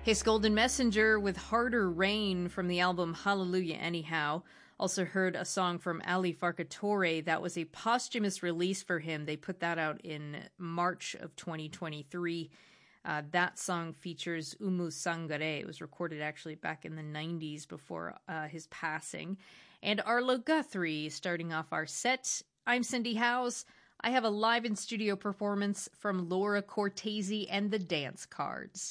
Case Golden Messenger with Harder Rain from the album Hallelujah Anyhow. Also heard a song from Ali Farkatoré. That was a posthumous release for him. They put that out in March of 2023. That song features Umu Sangare. It was recorded actually back in the 90s before his passing. And Arlo Guthrie starting off our set. I'm Cindy Howes. I have a live in studio performance from Laura Cortese and the Dance Cards.